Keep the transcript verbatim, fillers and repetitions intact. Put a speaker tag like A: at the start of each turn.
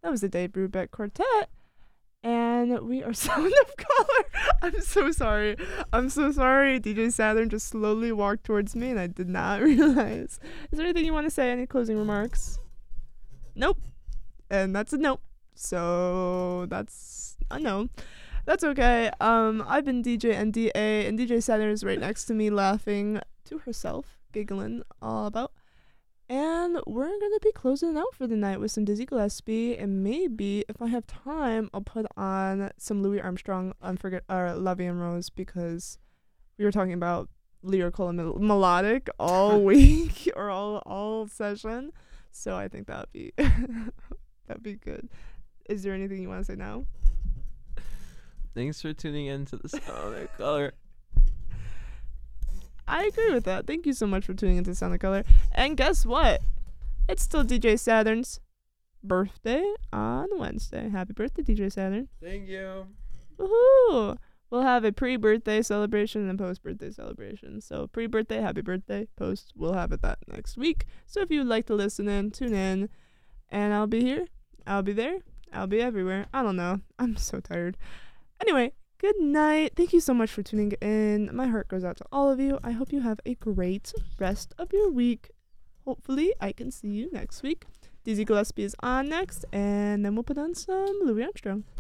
A: That was the Dave Brubeck Quartet. And we are Sound of Color. I'm so sorry. I'm so sorry. D J Saturn just slowly walked towards me and I did not realize. Is there anything you want to say? Any closing remarks? Nope. And that's a nope. So that's a no. That's okay. Um, I've been D J N D A, and D J Saturn is right next to me laughing to herself, giggling all about. And we're going to be closing out for the night with some Dizzy Gillespie, and maybe, if I have time, I'll put on some Louis Armstrong, Unforget- or La Vie en Rose, because we were talking about lyrical and mel- melodic all week, or all, all session, so I think that would be, that'd be good. Is there anything you want to say now?
B: Thanks for tuning in to the Sound of Color.
A: I agree with that. Thank you so much for tuning into Sound of Color. And guess what? It's still D J Saturn's birthday on Wednesday. Happy birthday, D J Saturn.
B: Thank you.
A: Woohoo! We'll have a pre-birthday celebration and post-birthday celebration. So pre-birthday, happy birthday. Post, we'll have it that next week. So if you would like to listen in, tune in. And I'll be here. I'll be there. I'll be everywhere. I don't know. I'm so tired. Anyway, good night. Thank you so much for tuning in. My heart goes out to all of you. I hope you have a great rest of your week. Hopefully, I can see you next week. Dizzy Gillespie is on next, and then we'll put on some Louis Armstrong.